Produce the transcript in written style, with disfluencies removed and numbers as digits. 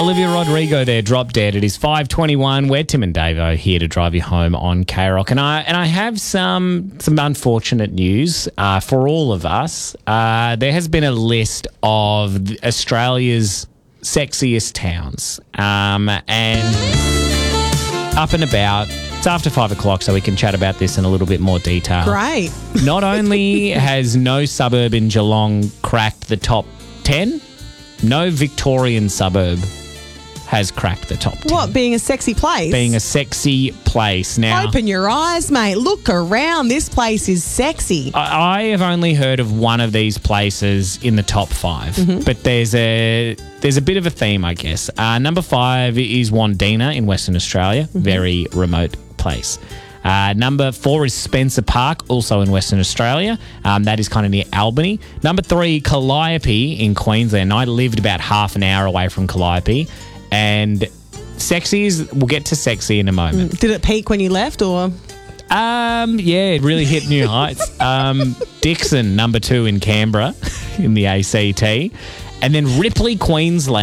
Olivia Rodrigo there, Drop Dead. It is 5:21. We're Tim and Davo here to drive you home on K-Rock. And I have some unfortunate news for all of us. There has been a list of Australia's sexiest towns. And up and about. It's after 5 o'clock, so we can chat about this in a little bit more detail. Great. Not only has no suburb in Geelong cracked the top 10, no Victorian suburb has cracked the top 10. What, being a sexy place? Being a sexy place. Now, Open your eyes, mate. Look around. This place is sexy. I have only heard of one of these places in the top 5, but there's a bit of a theme, I guess. Number 5 is Wandina in Western Australia, very remote place. Number 4 is Spencer Park, also in Western Australia. That is kind of near Albany. Number 3, Calliope in Queensland. I lived about half an hour away from Calliope. And we'll get to sexy in a moment. Did it peak when you left, or? Yeah, it really hit new heights. Dixon, number 2 in Canberra in the ACT. And then Ripley, Queensland.